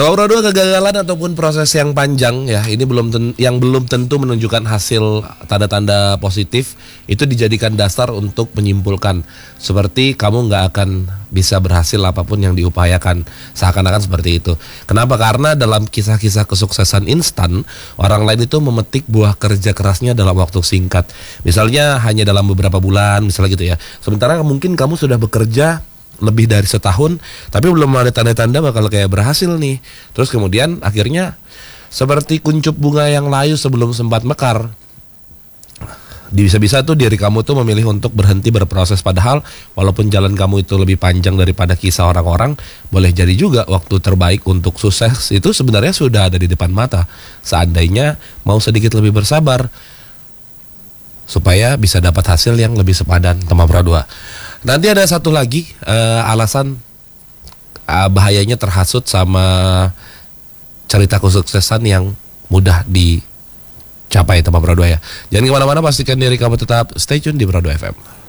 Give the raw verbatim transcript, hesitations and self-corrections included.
Nomor dua, kegagalan ataupun proses yang panjang ya, ini belum ten- yang belum tentu menunjukkan hasil tanda-tanda positif, itu dijadikan dasar untuk menyimpulkan seperti kamu nggak akan bisa berhasil apapun yang diupayakan, seakan-akan seperti itu. Kenapa? Karena dalam kisah-kisah kesuksesan instan, orang lain itu memetik buah kerja kerasnya dalam waktu singkat. Misalnya hanya dalam beberapa bulan, misalnya gitu ya. Sementara mungkin kamu sudah bekerja lebih dari setahun, tapi belum ada tanda-tanda bakal kayak berhasil nih. Terus kemudian akhirnya seperti kuncup bunga yang layu sebelum sempat mekar. Bisa-bisa tuh diri kamu tuh memilih untuk berhenti berproses, padahal walaupun jalan kamu itu lebih panjang daripada kisah orang-orang, boleh jadi juga waktu terbaik untuk sukses itu sebenarnya sudah ada di depan mata. Seandainya mau sedikit lebih bersabar supaya bisa dapat hasil yang lebih sepadan. Tema Pro dua. Nanti ada satu lagi uh, alasan uh, bahayanya terhasut sama cerita kesuksesan yang mudah dicapai, Tema Pro dua ya. Jangan kemana-mana, pastikan diri kamu tetap stay tune di Pro dua F M.